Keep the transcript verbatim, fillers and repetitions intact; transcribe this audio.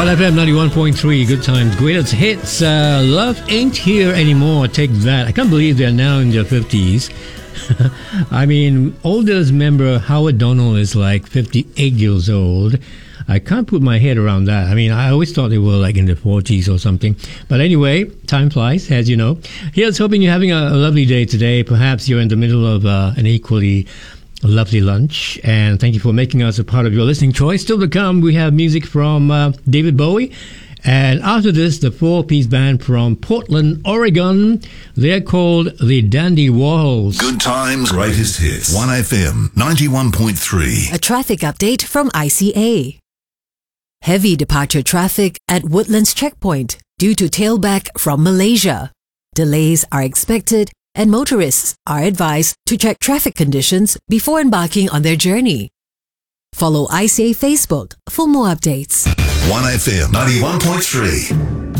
one F M ninety-one point three, good times, greatest hits. Uh, Love Ain't Here Anymore, take that. I can't believe they're now in their fifties. I mean, oldest member Howard Donald is like fifty-eight years old. I can't put my head around that. I mean, I always thought they were like in their forties or something. But anyway, time flies, as you know. Here's hoping you're having a, a lovely day today. Perhaps you're in the middle of uh, an equally lovely lunch. And thank you for making us a part of your listening choice. Still to come, we have music from uh, David Bowie. And after this, the four-piece band from Portland, Oregon. They're called the Dandy Warhols. Good times, greatest hits. one F M ninety-one point three. A traffic update from I C A. Heavy departure traffic at Woodlands Checkpoint due to tailback from Malaysia. Delays are expected and motorists are advised to check traffic conditions before embarking on their journey. Follow I C A Facebook for more updates. one F M ninety-one point three.